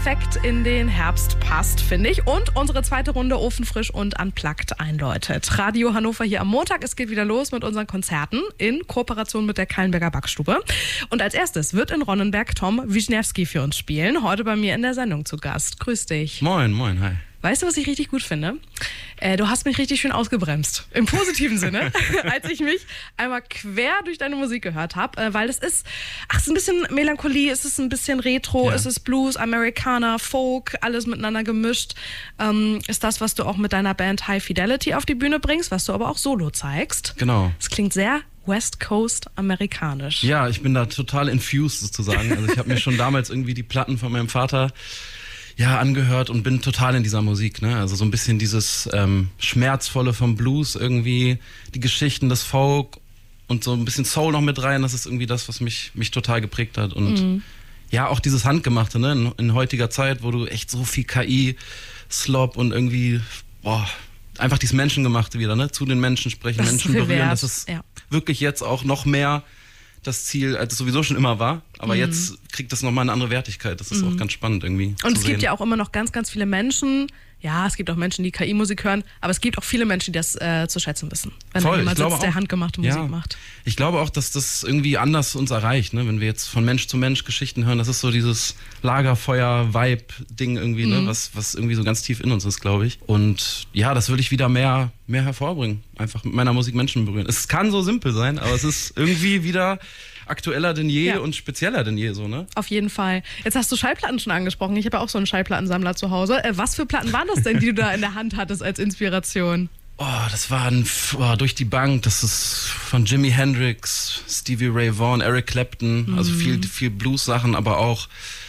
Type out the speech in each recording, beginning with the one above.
perfekt in den Herbst passt, finde ich. Und unsere zweite Runde ofenfrisch und unplugged einläutet. Radio Hannover hier am Montag. Es geht wieder los mit unseren Konzerten in Kooperation mit der Kallenberger Backstube. Und als erstes wird in Ronnenberg Tom Wisniewski für uns spielen. Heute bei mir in der Sendung zu Gast. Grüß dich. Moin, moin, hi. Weißt du, was ich richtig gut finde? Du hast mich richtig schön ausgebremst. Im positiven Sinne, als ich mich einmal quer durch deine Musik gehört habe. Weil es ist ein bisschen Melancholie, es ist ein bisschen Retro, Ja. es ist Blues, Americana, Folk, alles miteinander gemischt. Ist das, was du auch mit deiner Band High Fidelity auf die Bühne bringst, was du aber auch solo zeigst. Genau. Es klingt sehr West Coast amerikanisch. Ja, ich bin da total infused sozusagen. Also ich habe mir schon damals irgendwie die Platten von meinem Vater angehört und bin total in dieser Musik, ne? Also so ein bisschen dieses Schmerzvolle vom Blues irgendwie, die Geschichten des Folk und so ein bisschen Soul noch mit rein. Das ist irgendwie das, was mich total geprägt hat. Und ja, auch dieses Handgemachte, ne? In heutiger Zeit, wo du echt so viel KI, Slop und irgendwie, einfach dieses Menschengemachte wieder, ne? Zu den Menschen sprechen, Das ist Menschen viel berühren. wert. Das ist Ja. wirklich jetzt auch noch mehr das Ziel, als es sowieso schon immer war. Aber jetzt kriegt das nochmal eine andere Wertigkeit. Das ist auch ganz spannend irgendwie. Und es gibt ja auch immer noch ganz, ganz viele Menschen, es gibt auch Menschen, die KI-Musik hören, aber es gibt auch viele Menschen, die das zu schätzen wissen, wenn da jemand sitzt, der handgemachte Musik macht. Ich glaube auch, dass das irgendwie anders uns erreicht, ne? Wenn wir jetzt von Mensch zu Mensch Geschichten hören, das ist so dieses Lagerfeuer-Vibe-Ding irgendwie, ne? Was irgendwie so ganz tief in uns ist, glaube ich. Und ja, das will ich wieder mehr hervorbringen. Einfach mit meiner Musik Menschen berühren. Es kann so simpel sein, aber es ist irgendwie wieder aktueller denn je und spezieller denn je, so, ne? Auf jeden Fall. Jetzt hast du Schallplatten schon angesprochen. Ich habe ja auch so einen Schallplattensammler zu Hause. Was für Platten waren das denn, die du da in der Hand hattest als Inspiration? Das waren durch die Bank. Das ist von Jimi Hendrix, Stevie Ray Vaughan, Eric Clapton. Also viel Blues-Sachen, aber auch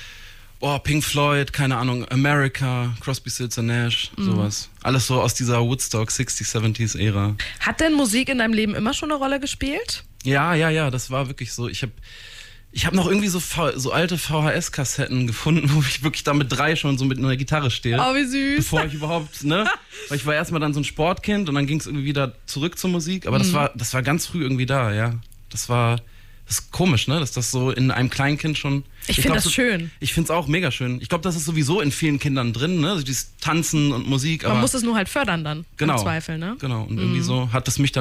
Pink Floyd, keine Ahnung, America, Crosby, Stills & Nash, sowas. Alles so aus dieser Woodstock 60s, 70s Ära. Hat denn Musik in deinem Leben immer schon eine Rolle gespielt? Ja, das war wirklich so. Ich hab noch irgendwie so alte VHS-Kassetten gefunden, wo ich wirklich da mit 3 schon so mit einer Gitarre stehe. Oh, wie süß. Bevor ich überhaupt, ne? Weil ich war erstmal dann so ein Sportkind und dann ging es irgendwie wieder zurück zur Musik. Aber das war ganz früh irgendwie da, ja. Das ist komisch, ne? Dass das so in einem Kleinkind schon... Ich finde das schön. Ich finde es auch mega schön. Ich glaube, das ist sowieso in vielen Kindern drin, ne? Also dieses Tanzen und Musik. Man muss es nur halt fördern dann, im Zweifel, ne? Genau, und irgendwie so hat es mich dann